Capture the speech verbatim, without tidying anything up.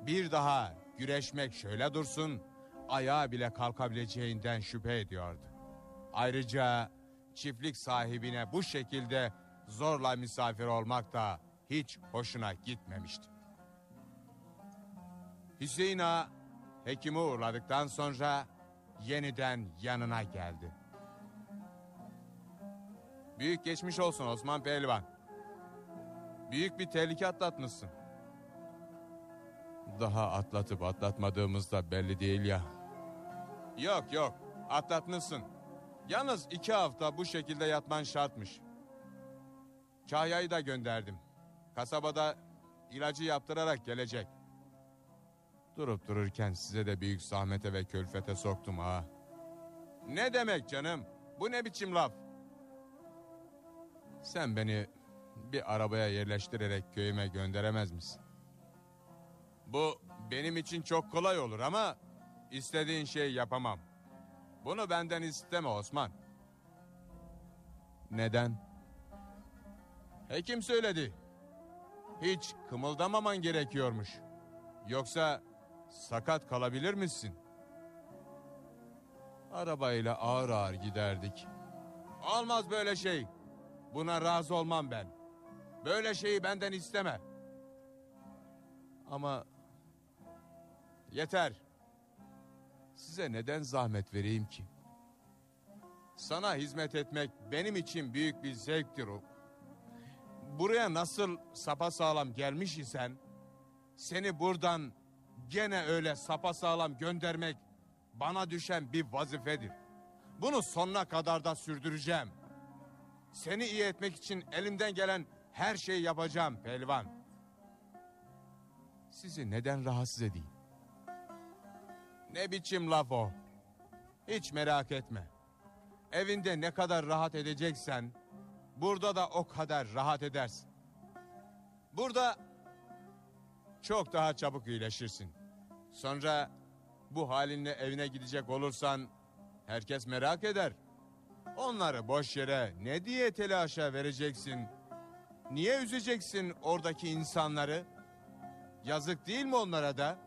Bir daha güreşmek şöyle dursun, ayağa bile kalkabileceğinden şüphe ediyordu. Ayrıca çiftlik sahibine bu şekilde zorla misafir olmak da hiç hoşuna gitmemişti. Hüseyin Ağa hekimi uğurladıktan sonra yeniden yanına geldi. Büyük geçmiş olsun Osman Pehlivan. Büyük bir tehlike atlatmışsın. Daha atlatıp atlatmadığımız da belli değil ya. Yok yok, atlatmışsın. Yalnız iki hafta bu şekilde yatman şartmış. Kahya'yı da gönderdim. Kasabada ilacı yaptırarak gelecek. Durup dururken size de büyük zahmete ve külfete soktum ha. Ne demek canım? Bu ne biçim laf? Sen beni bir arabaya yerleştirerek köyüme gönderemez misin? Bu benim için çok kolay olur ama istediğin şeyi yapamam. Bunu benden isteme Osman. Neden? Hekim söyledi. Hiç kımıldamaman gerekiyormuş. Yoksa sakat kalabilir misin? Arabayla ağır ağır giderdik. Olmaz böyle şey. Buna razı olmam ben. Böyle şeyi benden isteme. Ama yeter. Size neden zahmet vereyim ki? Sana hizmet etmek benim için büyük bir zevktir o. Buraya nasıl sapasağlam gelmiş isen, seni buradan gene öyle sapasağlam göndermek bana düşen bir vazifedir. Bunu sonuna kadar da sürdüreceğim. Seni iyi etmek için elimden gelen her şeyi yapacağım pehlivan. Sizi neden rahatsız edeyim? Ne biçim laf o? Hiç merak etme. Evinde ne kadar rahat edeceksen, burada da o kadar rahat edersin. Burada çok daha çabuk iyileşirsin. Sonra bu halinle evine gidecek olursan herkes merak eder. Onları boş yere ne diye telaşa vereceksin? Niye üzeceksin oradaki insanları? Yazık değil mi onlara da?